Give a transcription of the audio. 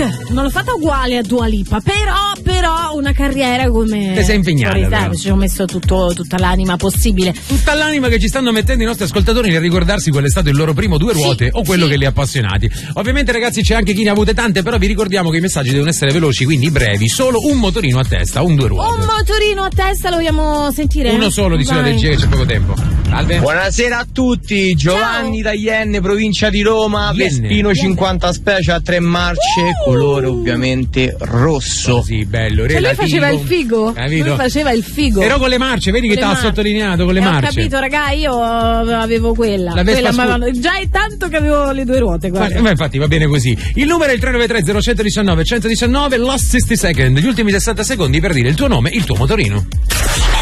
non l'ho fatta uguale a Dua Lipa, però una carriera come... Te sei impegnata. Ci ho messo tutta l'anima possibile. Tutta l'anima che ci stanno mettendo i nostri ascoltatori nel ricordarsi qual è stato il loro primo due ruote o quello che li ha appassionati. Ovviamente ragazzi c'è anche chi ne ha avute tante, però vi ricordiamo che i messaggi devono essere veloci, quindi brevi, solo un motorino a testa, un due ruote. Un motorino a testa, lo vogliamo sentire? Uno solo, dice la regia che c'è poco tempo. Salve. Buonasera a tutti, Giovanni da Ienne, provincia di Roma, Vespino 50 specie a 3 marce, colore ovviamente rosso. Sì, bello, relativo. Lui faceva il figo. Capito? Lui faceva il figo. Però con le marce, vedi che ti ha sottolineato con le marce. Ho capito, raga, io avevo quella. Già è tanto che avevo le due ruote, guarda. Ma infatti va bene così. Il numero è il 393 0119 119, last 60 second, gli ultimi 60 secondi per dire il tuo nome, il tuo motorino.